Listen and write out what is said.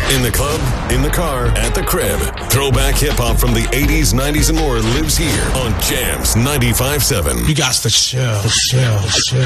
In the club, in the car, at the crib. Throwback hip-hop from the 80s, 90s, and more lives here on Jams 95.7. You got to chill.